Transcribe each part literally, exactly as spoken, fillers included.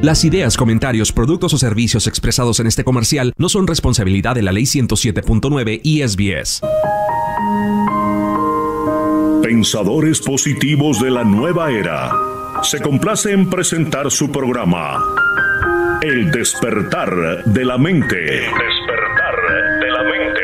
Las ideas, comentarios, productos o servicios expresados en este comercial no son responsabilidad de la Ley ciento siete punto nueve y S B S. Pensadores positivos de la nueva era. Se complace en presentar su programa El despertar de la mente. El despertar de la mente.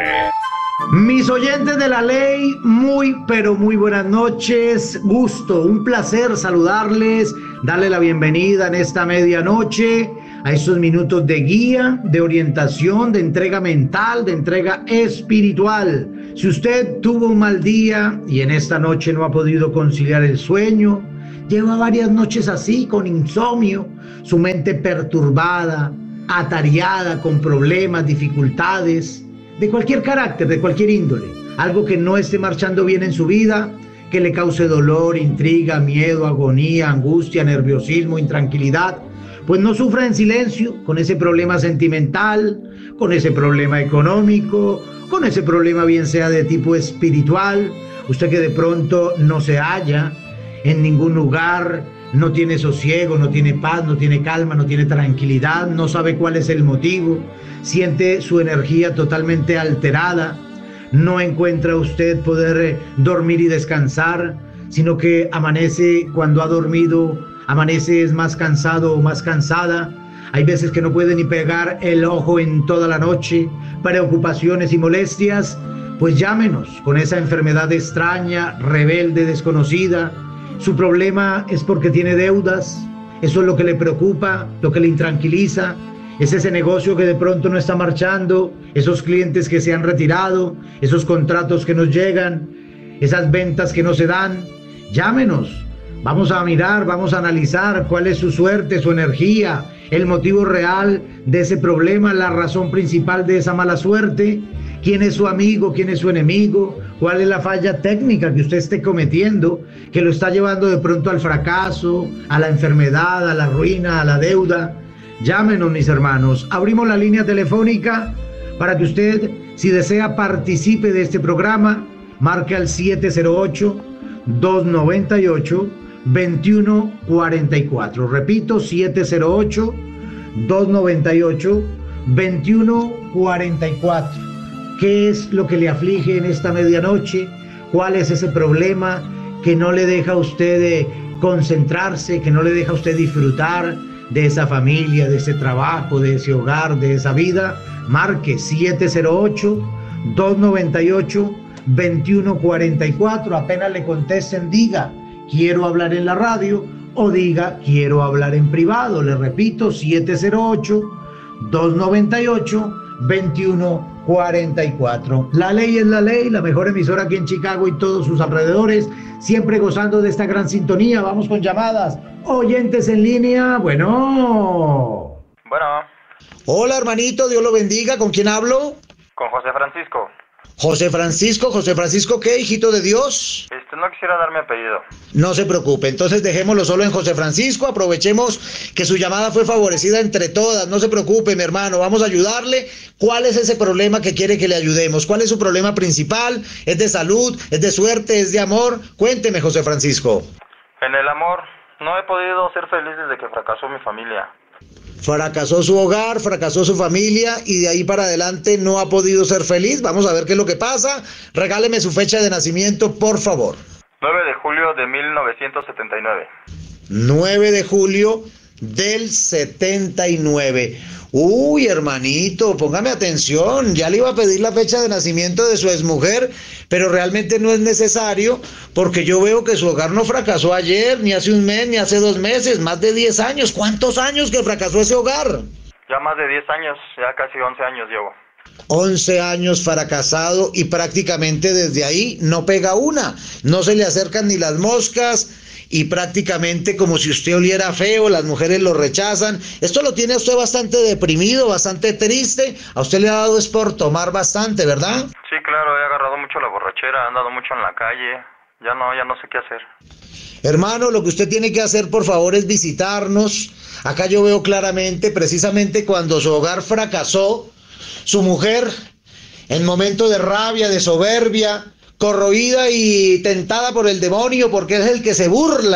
Mis oyentes de la ley, muy pero muy buenas noches. Gusto, un placer saludarles, darle la bienvenida en esta medianoche a estos minutos de guía, de orientación, de entrega mental, de entrega espiritual. Si usted tuvo un mal día y en esta noche no ha podido conciliar el sueño, lleva varias noches así, con insomnio, su mente perturbada, atareada con problemas, dificultades, de cualquier carácter, de cualquier índole, algo que no esté marchando bien en su vida, que le cause dolor, intriga, miedo, agonía, angustia, nerviosismo, intranquilidad, pues no sufra en silencio con ese problema sentimental, con ese problema económico, con ese problema bien sea de tipo espiritual. Usted que de pronto no se halla en ningún lugar, no tiene sosiego, no tiene paz, no tiene calma, no tiene tranquilidad, no sabe cuál es el motivo, siente su energía totalmente alterada, no encuentra usted poder dormir y descansar, sino que amanece cuando ha dormido, amanece es más cansado o más cansada. Hay veces que no puede ni pegar el ojo en toda la noche, preocupaciones y molestias. Pues llámenos con esa enfermedad extraña, rebelde, desconocida. Su problema es porque tiene deudas, eso es lo que le preocupa, lo que le intranquiliza, es ese negocio que de pronto no está marchando, esos clientes que se han retirado, esos contratos que nos llegan, esas ventas que no se dan. Llámenos, vamos a mirar, vamos a analizar cuál es su suerte, su energía, el motivo real de ese problema, la razón principal de esa mala suerte. ¿Quién es su amigo? ¿Quién es su enemigo? ¿Cuál es la falla técnica que usted esté cometiendo que lo está llevando de pronto al fracaso, a la enfermedad, a la ruina, a la deuda? Llámenos, mis hermanos. Abrimos la línea telefónica para que usted, si desea, participe de este programa. Marque al siete cero ocho, dos nueve ocho, dos uno cuatro cuatro. Repito, siete cero ocho, dos nueve ocho, dos uno cuatro cuatro. ¿Qué es lo que le aflige en esta medianoche? ¿Cuál es ese problema que no le deja a usted eh, concentrarse, que no le deja a usted disfrutar de esa familia, de ese trabajo, de ese hogar, de esa vida? Marque siete cero ocho, dos nueve ocho, dos uno cuatro cuatro. Apenas le contesten, diga, quiero hablar en la radio, o diga, quiero hablar en privado. Le repito, siete cero ocho, dos nueve ocho, dos uno cuatro cuatro. La ley es la ley, la mejor emisora aquí en Chicago y todos sus alrededores, siempre gozando de esta gran sintonía. Vamos con llamadas. Oyentes en línea, bueno. Bueno. Hola, hermanito, Dios lo bendiga. ¿Con quién hablo? Con José Francisco. José Francisco, José Francisco, ¿qué, hijito de Dios? Este, no quisiera dar mi apellido. No se preocupe, entonces dejémoslo solo en José Francisco, aprovechemos que su llamada fue favorecida entre todas, no se preocupe, mi hermano, vamos a ayudarle. ¿Cuál es ese problema que quiere que le ayudemos? ¿Cuál es su problema principal? ¿Es de salud? ¿Es de suerte? ¿Es de amor? Cuénteme, José Francisco. En el amor, no he podido ser feliz desde que fracasó mi familia. Fracasó su hogar, fracasó su familia y de ahí para adelante no ha podido ser feliz. Vamos a ver qué es lo que pasa. Regáleme su fecha de nacimiento, por favor. nueve de julio de mil novecientos setenta y nueve. nueve de julio del setenta y nueve. Uy, hermanito, póngame atención. Ya le iba a pedir la fecha de nacimiento de su exmujer, pero realmente no es necesario porque yo veo que su hogar no fracasó ayer, ni hace un mes, ni hace dos meses, más de diez años. ¿Cuántos años que fracasó ese hogar? Ya más de diez años, ya casi once años llevo. once años fracasado y prácticamente desde ahí no pega una. No se le acercan ni las moscas. Y prácticamente como si usted oliera feo, las mujeres lo rechazan. Esto lo tiene a usted bastante deprimido, bastante triste. A usted le ha dado es por tomar bastante, ¿verdad? Sí, claro, he agarrado mucho la borrachera, he andado mucho en la calle. Ya no, ya no sé qué hacer. Hermano, lo que usted tiene que hacer, por favor, es visitarnos. Acá yo veo claramente, precisamente cuando su hogar fracasó, su mujer, en momento de rabia, de soberbia, corroída y tentada por el demonio, porque es el que se burla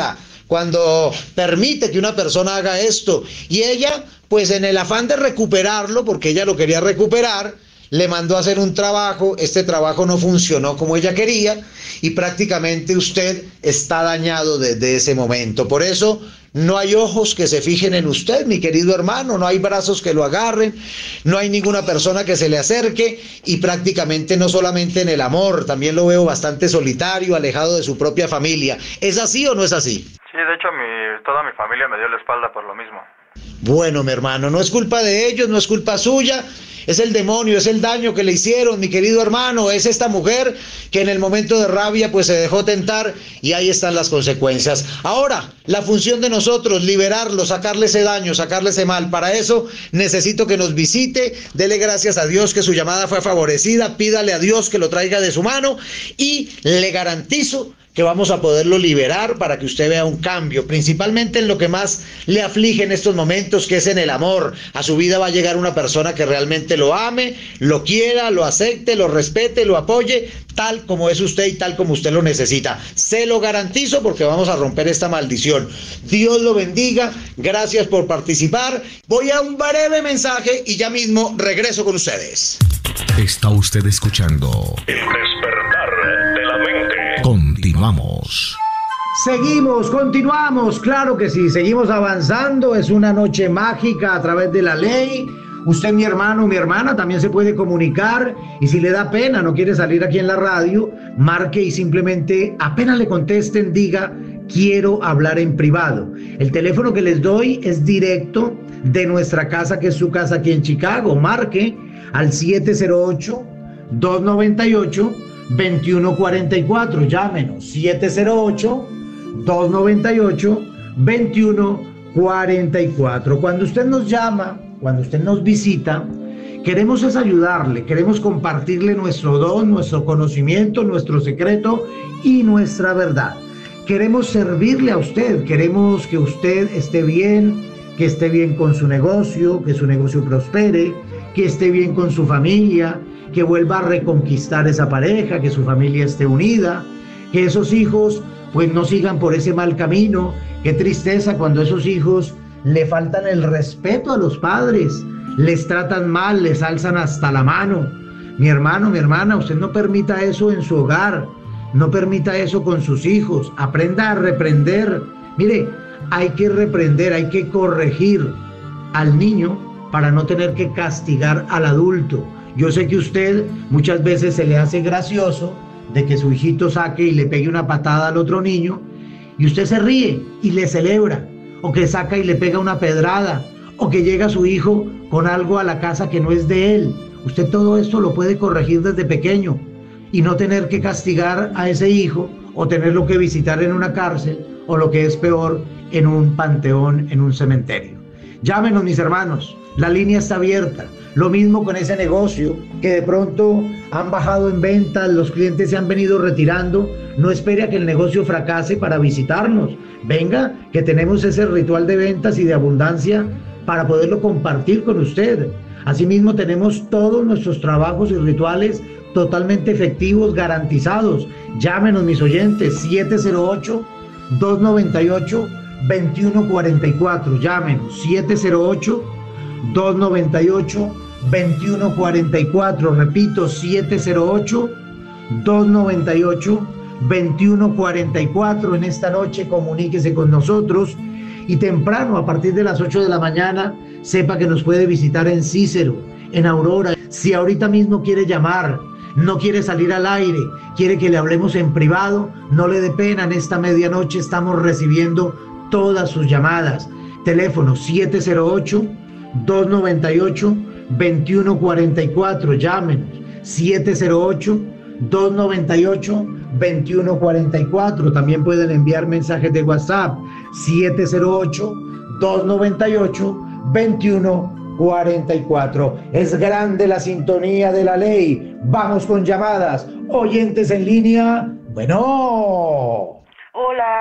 cuando permite que una persona haga esto. Y ella, pues en el afán de recuperarlo, porque ella lo quería recuperar, le mandó a hacer un trabajo, este trabajo no funcionó como ella quería y prácticamente usted está dañado desde ese momento. Por eso no hay ojos que se fijen en usted, mi querido hermano, no hay brazos que lo agarren, no hay ninguna persona que se le acerque y prácticamente no solamente en el amor, también lo veo bastante solitario, alejado de su propia familia. ¿Es así o no es así? Sí, de hecho mi, toda mi familia me dio la espalda por lo mismo. Bueno, mi hermano, no es culpa de ellos, no es culpa suya, es el demonio, es el daño que le hicieron, mi querido hermano, es esta mujer que en el momento de rabia pues se dejó tentar y ahí están las consecuencias. Ahora, la función de nosotros, liberarlo, sacarle ese daño, sacarle ese mal. Para eso necesito que nos visite, dele gracias a Dios que su llamada fue favorecida, pídale a Dios que lo traiga de su mano y le garantizo que vamos a poderlo liberar para que usted vea un cambio, principalmente en lo que más le aflige en estos momentos, que es en el amor. A su vida va a llegar una persona que realmente lo ame, lo quiera, lo acepte, lo respete, lo apoye, tal como es usted y tal como usted lo necesita. Se lo garantizo porque vamos a romper esta maldición. Dios lo bendiga, gracias por participar. Voy a un breve mensaje y ya mismo regreso con ustedes. Está usted escuchando El despertar de la mente. Continuamos. Seguimos, continuamos, claro que sí, seguimos avanzando, es una noche mágica a través de la ley. Usted, mi hermano, mi hermana, también se puede comunicar y si le da pena, no quiere salir aquí en la radio, marque y simplemente apenas le contesten, diga, quiero hablar en privado. El teléfono que les doy es directo de nuestra casa, que es su casa aquí en Chicago. Marque al siete cero ocho, dos nueve ocho, dos uno cuatro cuatro, llámenos, siete cero ocho, dos nueve ocho, dos uno cuatro cuatro. Cuando usted nos llama, cuando usted nos visita, queremos es ayudarle, queremos compartirle nuestro don, nuestro conocimiento, nuestro secreto y nuestra verdad. Queremos servirle a usted, queremos que usted esté bien, que esté bien con su negocio, que su negocio prospere, que esté bien con su familia, que vuelva a reconquistar esa pareja, que su familia esté unida, que esos hijos pues no sigan por ese mal camino. Qué tristeza cuando esos hijos le faltan el respeto a los padres, les tratan mal, les alzan hasta la mano. Mi hermano, mi hermana, usted no permita eso en su hogar, no permita eso con sus hijos, aprenda a reprender. Mire, hay que reprender, hay que corregir al niño para no tener que castigar al adulto. Yo sé que usted muchas veces se le hace gracioso de que su hijito saque y le pegue una patada al otro niño y usted se ríe y le celebra, o que saca y le pega una pedrada, o que llega su hijo con algo a la casa que no es de él. Usted todo esto lo puede corregir desde pequeño y no tener que castigar a ese hijo o tenerlo que visitar en una cárcel o lo que es peor, en un panteón, en un cementerio. Llámenos, mis hermanos, la línea está abierta. Lo mismo con ese negocio que de pronto han bajado en ventas, los clientes se han venido retirando. No espere a que el negocio fracase para visitarnos. Venga, que tenemos ese ritual de ventas y de abundancia para poderlo compartir con usted. Asimismo, tenemos todos nuestros trabajos y rituales totalmente efectivos, garantizados. Llámenos, mis oyentes, siete cero ocho, dos nueve ocho, dos uno cuatro cuatro. Llámenos, siete cero ocho, dos nueve ocho, dos uno cuatro cuatro. Repito, siete cero ocho, dos nueve ocho, dos uno cuatro cuatro. En esta noche comuníquese con nosotros y temprano, a partir de las ocho de la mañana, sepa que nos puede visitar en Cícero, en Aurora. Si ahorita mismo quiere llamar, no quiere salir al aire, quiere que le hablemos en privado, no le dé pena. En esta medianoche estamos recibiendo todas sus llamadas. Teléfono siete cero ocho, dos nueve ocho, dos uno cuatro cuatro. Llámenos, siete cero ocho, dos nueve ocho, dos uno cuatro cuatro. También pueden enviar mensajes de WhatsApp, siete cero ocho, dos nueve ocho, dos uno cuatro cuatro. Es grande la sintonía de la ley. Vamos con llamadas. Oyentes en línea. Bueno. Hola.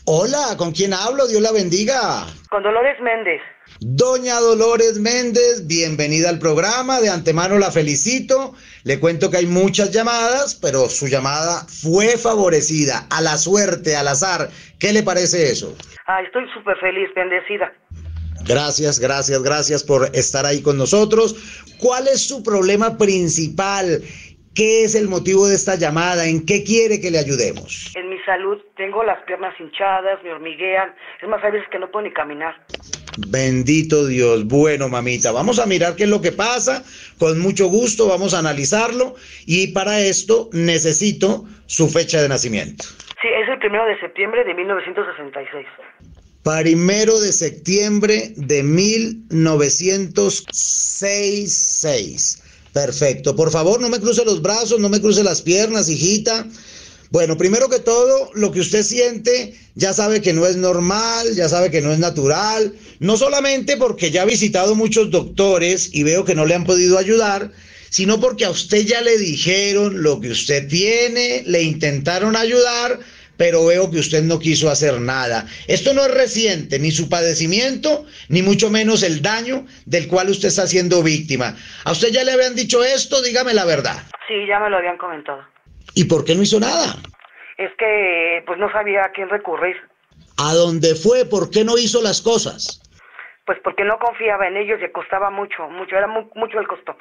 Hola, ¿con quién hablo? Dios la bendiga. Con Dolores Méndez. Doña Dolores Méndez, bienvenida al programa, de antemano la felicito. Le cuento que hay muchas llamadas, pero su llamada fue favorecida, a la suerte, al azar. ¿Qué le parece eso? Ay, estoy súper feliz, bendecida. Gracias, gracias, gracias por estar ahí con nosotros. ¿Cuál es su problema principal? ¿Qué es el motivo de esta llamada? ¿En qué quiere que le ayudemos? En mi salud tengo las piernas hinchadas, me hormiguean. Es más, hay veces que no puedo ni caminar. Bendito Dios. Bueno, mamita, vamos a mirar qué es lo que pasa. Con mucho gusto vamos a analizarlo. Y para esto necesito su fecha de nacimiento. Sí, es el primero de septiembre de mil novecientos sesenta y seis. Primero de septiembre de mil novecientos sesenta y seis. Perfecto. Por favor, no me cruce los brazos, no me cruce las piernas, hijita. Bueno, primero que todo, lo que usted siente, ya sabe que no es normal, ya sabe que no es natural. No solamente porque ya ha visitado muchos doctores y veo que no le han podido ayudar, sino porque a usted ya le dijeron lo que usted tiene, le intentaron ayudar, pero veo que usted no quiso hacer nada. Esto no es reciente, ni su padecimiento, ni mucho menos el daño del cual usted está siendo víctima. ¿A usted ya le habían dicho esto? Dígame la verdad. Sí, ya me lo habían comentado. ¿Y por qué no hizo nada? Es que, pues no sabía a quién recurrir. ¿A dónde fue? ¿Por qué no hizo las cosas? Pues porque no confiaba en ellos y costaba mucho, mucho, era mu- mucho el costo.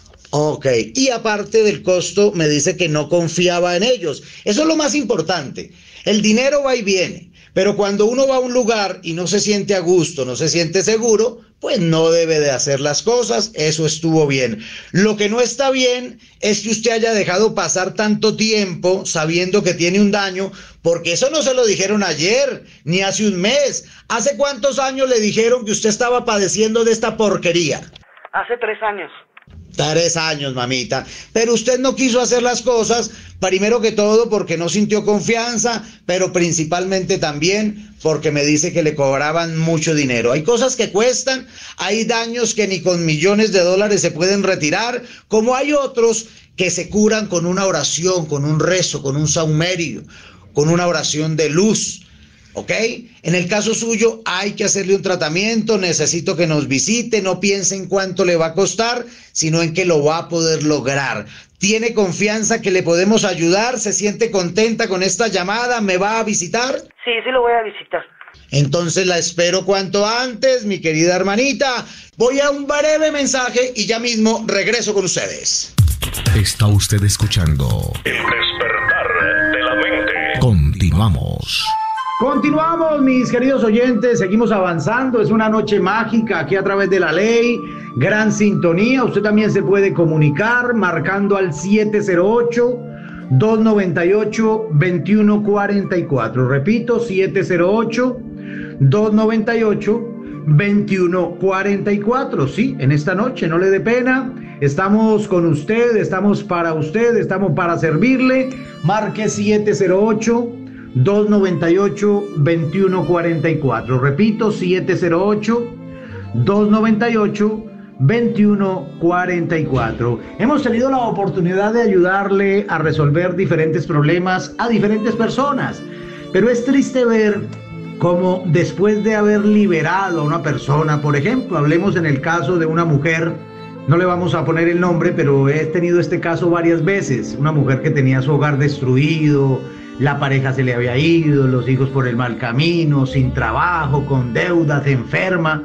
Ok, y aparte del costo, me dice que no confiaba en ellos. Eso es lo más importante. El dinero va y viene, pero cuando uno va a un lugar y no se siente a gusto, no se siente seguro, pues no debe de hacer las cosas. Eso estuvo bien. Lo que no está bien es que usted haya dejado pasar tanto tiempo sabiendo que tiene un daño, porque eso no se lo dijeron ayer, ni hace un mes. ¿Hace cuántos años le dijeron que usted estaba padeciendo de esta porquería? Hace tres años. Tres años, mamita. Pero usted no quiso hacer las cosas, primero que todo porque no sintió confianza, pero principalmente también porque me dice que le cobraban mucho dinero. Hay cosas que cuestan, hay daños que ni con millones de dólares se pueden retirar, como hay otros que se curan con una oración, con un rezo, con un saumerio, con una oración de luz. ¿Ok? En el caso suyo hay que hacerle un tratamiento, necesito que nos visite, no piense en cuánto le va a costar, sino en que lo va a poder lograr. ¿Tiene confianza que le podemos ayudar? ¿Se siente contenta con esta llamada? ¿Me va a visitar? Sí, sí lo voy a visitar. Entonces la espero cuanto antes, mi querida hermanita. Voy a un breve mensaje y ya mismo regreso con ustedes. Está usted escuchando El despertar de la mente. Continuamos. Continuamos, mis queridos oyentes, seguimos avanzando, es una noche mágica aquí a través de la ley, gran sintonía. Usted también se puede comunicar marcando al siete cero ocho, dos nueve ocho, dos uno cuatro cuatro, repito, siete cero ocho, dos nueve ocho, dos uno cuatro cuatro. Sí, en esta noche, no le dé pena, estamos con usted, estamos para usted, estamos para servirle. Marque siete cero ocho, dos nueve ocho, dos uno cuatro cuatro. Repito, siete cero ocho, dos nueve ocho, dos uno cuatro cuatro. Hemos tenido la oportunidad de ayudarle a resolver diferentes problemas a diferentes personas, pero es triste ver cómo después de haber liberado a una persona, por ejemplo, hablemos en el caso de una mujer, no le vamos a poner el nombre, pero he tenido este caso varias veces, una mujer que tenía su hogar destruido, la pareja se le había ido, los hijos por el mal camino, sin trabajo, con deudas, enferma,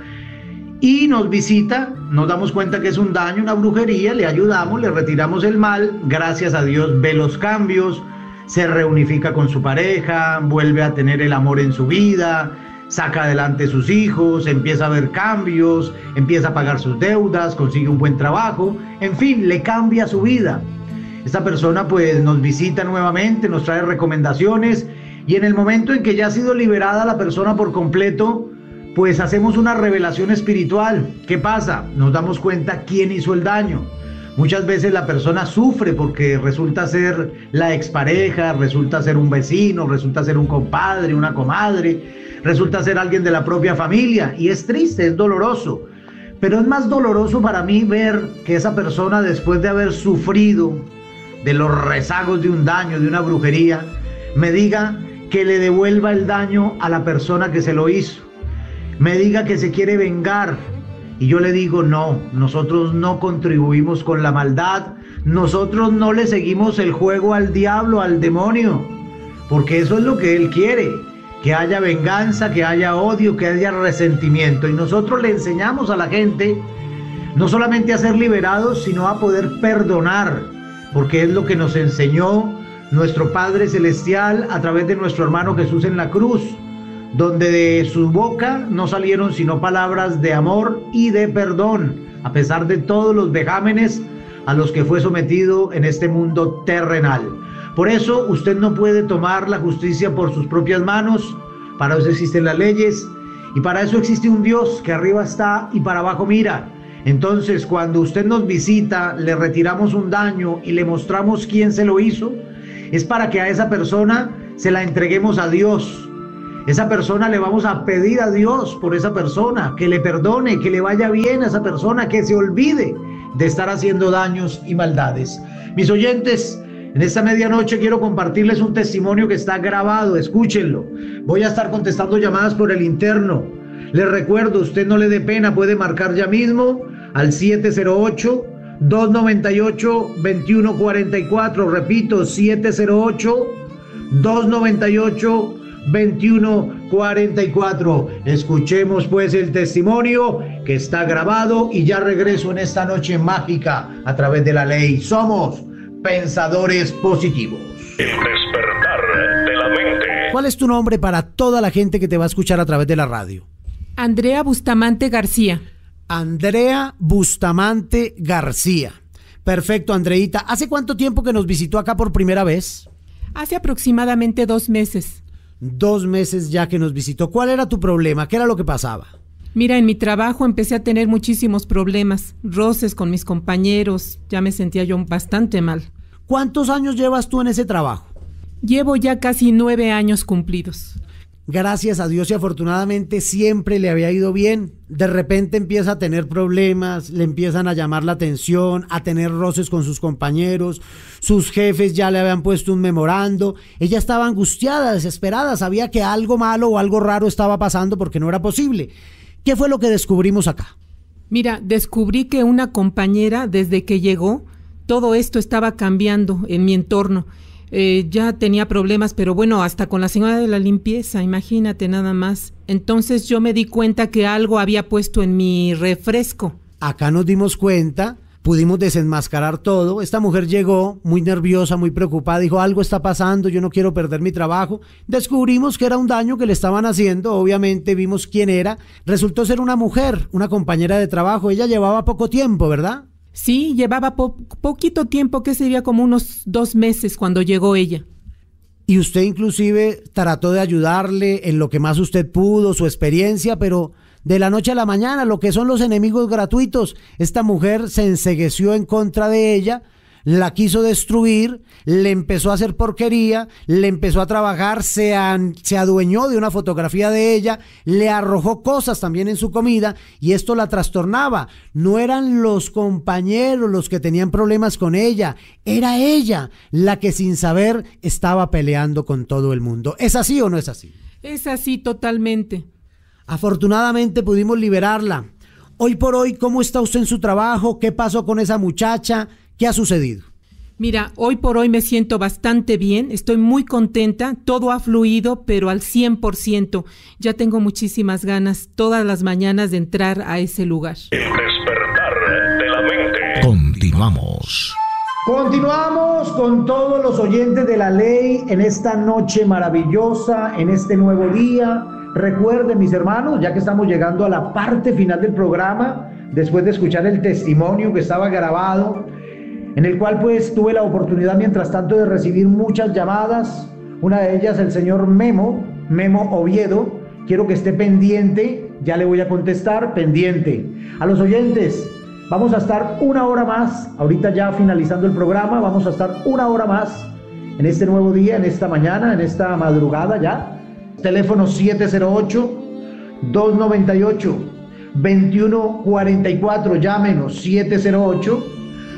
y nos visita, nos damos cuenta que es un daño, una brujería, le ayudamos, le retiramos el mal, gracias a Dios ve los cambios, se reunifica con su pareja, vuelve a tener el amor en su vida, saca adelante sus hijos, empieza a ver cambios, empieza a pagar sus deudas, consigue un buen trabajo, en fin, le cambia su vida. Esta persona pues nos visita nuevamente, nos trae recomendaciones y en el momento en que ya ha sido liberada la persona por completo, pues hacemos una revelación espiritual. ¿Qué pasa? Nos damos cuenta quién hizo el daño. Muchas veces la persona sufre porque resulta ser la expareja, resulta ser un vecino, resulta ser un compadre, una comadre, resulta ser alguien de la propia familia y es triste, es doloroso. Pero es más doloroso para mí ver que esa persona, después de haber sufrido de los rezagos de un daño, de una brujería, me diga que le devuelva el daño a la persona que se lo hizo. Me diga que se quiere vengar y yo le digo no, nosotros no contribuimos con la maldad, nosotros no le seguimos el juego al diablo, al demonio, porque eso es lo que él quiere, que haya venganza, que haya odio, que haya resentimiento. Y nosotros le enseñamos a la gente no solamente a ser liberados, sino a poder perdonar, porque es lo que nos enseñó nuestro Padre Celestial a través de nuestro hermano Jesús en la cruz, donde de su boca no salieron sino palabras de amor y de perdón, a pesar de todos los vejámenes a los que fue sometido en este mundo terrenal. Por eso usted no puede tomar la justicia por sus propias manos, para eso existen las leyes y para eso existe un Dios que arriba está y para abajo mira. Entonces, cuando usted nos visita, le retiramos un daño y le mostramos quién se lo hizo, es para que a esa persona se la entreguemos a Dios. Esa persona le vamos a pedir a Dios por esa persona, que le perdone, que le vaya bien a esa persona, que se olvide de estar haciendo daños y maldades. Mis oyentes, en esta medianoche quiero compartirles un testimonio que está grabado, escúchenlo. Voy a estar contestando llamadas por el interno. Les recuerdo, usted no le dé pena, puede marcar ya mismo al siete cero ocho, dos nueve ocho, dos uno cuatro cuatro, repito, siete cero ocho, dos nueve ocho, dos uno cuatro cuatro. Escuchemos pues el testimonio que está grabado y ya regreso en esta noche mágica a través de la ley. Somos pensadores positivos. El despertar de la mente. ¿Cuál es tu nombre para toda la gente que te va a escuchar a través de la radio? Andrea Bustamante García. Andrea Bustamante García. Perfecto, Andreita. ¿Hace cuánto tiempo que nos visitó acá por primera vez? Hace aproximadamente dos meses. Dos meses ya que nos visitó. ¿Cuál era tu problema? ¿Qué era lo que pasaba? Mira, en mi trabajo empecé a tener muchísimos problemas, roces con mis compañeros, ya me sentía yo bastante mal. ¿Cuántos años llevas tú en ese trabajo? Llevo ya casi nueve años cumplidos. Gracias a Dios y afortunadamente siempre le había ido bien. De repente empieza a tener problemas, le empiezan a llamar la atención, a tener roces con sus compañeros, sus jefes ya le habían puesto un memorando. Ella estaba angustiada, desesperada, sabía que algo malo o algo raro estaba pasando porque no era posible. ¿Qué fue lo que descubrimos acá? Mira, descubrí que una compañera, desde que llegó, todo esto estaba cambiando en mi entorno. Eh, ya tenía problemas, pero bueno, hasta con la señora de la limpieza, imagínate nada más. Entonces yo me di cuenta que algo había puesto en mi refresco. Acá nos dimos cuenta, pudimos desenmascarar todo. Esta mujer llegó muy nerviosa, muy preocupada, dijo algo está pasando, yo no quiero perder mi trabajo. Descubrimos que era un daño que le estaban haciendo, obviamente vimos quién era. Resultó ser una mujer, una compañera de trabajo. Ella llevaba poco tiempo, ¿verdad? Sí, llevaba po poquito tiempo, que sería como unos dos meses cuando llegó ella. Y usted inclusive trató de ayudarle en lo que más usted pudo, su experiencia, pero de la noche a la mañana, lo que son los enemigos gratuitos, esta mujer se encegueció en contra de ella, la quiso destruir, le empezó a hacer porquería, le empezó a trabajar, se, an, se adueñó de una fotografía de ella, le arrojó cosas también en su comida y esto la trastornaba. No eran los compañeros los que tenían problemas con ella, era ella la que sin saber estaba peleando con todo el mundo. ¿Es así o no es así? Es así totalmente. Afortunadamente pudimos liberarla. Hoy por hoy, ¿cómo está usted en su trabajo? ¿Qué pasó con esa muchacha? ¿Qué ha sucedido? Mira, hoy por hoy me siento bastante bien, estoy muy contenta, todo ha fluido, pero al cien por ciento. Ya tengo muchísimas ganas todas las mañanas de entrar a ese lugar. El despertar de la mente. Continuamos. Continuamos con todos los oyentes de la ley en esta noche maravillosa, en este nuevo día. Recuerden, mis hermanos, ya que estamos llegando a la parte final del programa, después de escuchar el testimonio que estaba grabado, en el cual pues tuve la oportunidad mientras tanto de recibir muchas llamadas, una de ellas el señor Memo, Memo Oviedo. Quiero que esté pendiente, ya le voy a contestar, pendiente. A los oyentes, vamos a estar una hora más, ahorita ya finalizando el programa, vamos a estar una hora más en este nuevo día, en esta mañana, en esta madrugada ya. Teléfono siete cero ocho, dos nueve ocho, dos uno cuatro cuatro, llámenos siete cero ocho,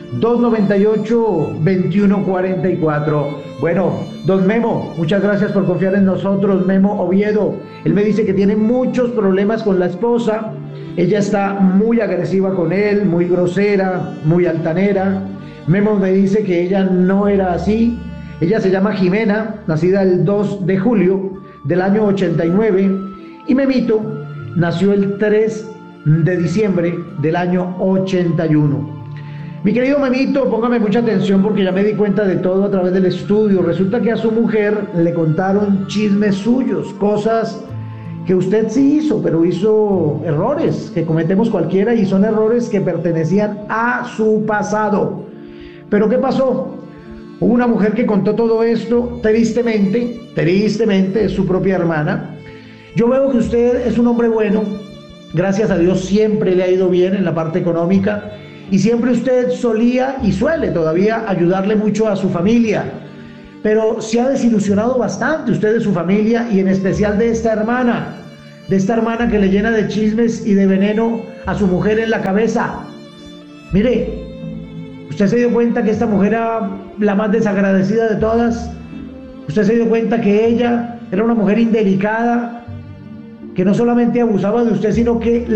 dos noventa y ocho, veintiuno cuarenta y cuatro. Bueno, don Memo, muchas gracias por confiar en nosotros. Memo Oviedo, él me dice que tiene muchos problemas con la esposa. Ella está muy agresiva con él, muy grosera, muy altanera. Memo me dice que ella no era así. Ella se llama Jimena, nacida el dos de julio del año ochenta y nueve, y Memito nació el tres de diciembre del año ochenta y uno. Mi querido Memito, póngame mucha atención porque ya me di cuenta de todo a través del estudio. Resulta que a su mujer le contaron chismes suyos, cosas que usted sí hizo, pero hizo errores que cometemos cualquiera y son errores que pertenecían a su pasado. ¿Pero qué pasó? Hubo una mujer que contó todo esto, tristemente, tristemente, es su propia hermana. Yo veo que usted es un hombre bueno, gracias a Dios siempre le ha ido bien en la parte económica y siempre usted solía y suele todavía ayudarle mucho a su familia, pero se ha desilusionado bastante usted de su familia y en especial de esta hermana, de esta hermana que le llena de chismes y de veneno a su mujer en la cabeza. Mire, ¿usted se dio cuenta que esta mujer era la más desagradecida de todas? ¿Usted se dio cuenta que ella era una mujer indelicada, que no solamente abusaba de usted, sino que